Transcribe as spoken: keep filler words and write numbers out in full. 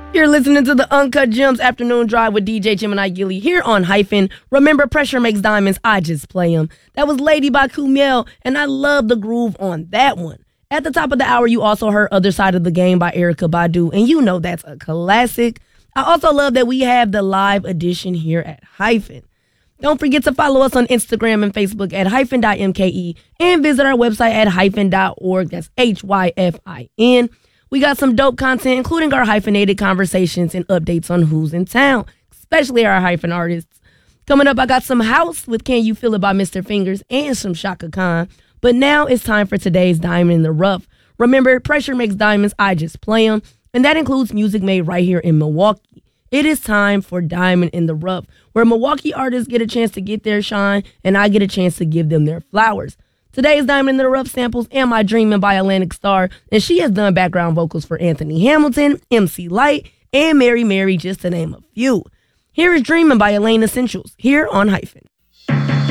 You're listening to the Uncut Gems Afternoon Drive with D J Gemini Gilly here on Hyphen. Remember, pressure makes diamonds, I just play them. That was Lady by Kumiel, and I love the groove on that one. At the top of the hour, you also heard Other Side of the Game by Erykah Badu, and you know that's a classic. I also love that we have the live edition here at Hyphen. Don't forget to follow us on Instagram and Facebook at hyphen dot M K E and visit our website at hyphen dot org. That's H Y F I N. We got some dope content, including our hyphenated conversations and updates on who's in town, especially our hyphen artists. Coming up, I got some house with Can You Feel It by Mister Fingers and some Shaka Khan. But now it's time for today's Diamond in the Rough. Remember, pressure makes diamonds, I just play them. And that includes music made right here in Milwaukee. It is time for Diamond in the Rough, where Milwaukee artists get a chance to get their shine and I get a chance to give them their flowers. Today's Diamond in the Rough samples Am I Dreaming by Atlantic Starr, and she has done background vocals for Anthony Hamilton, M C Lyte, and Mary Mary, just to name a few. Here is Dreaming by Elaine Essentials, here on Hyphen.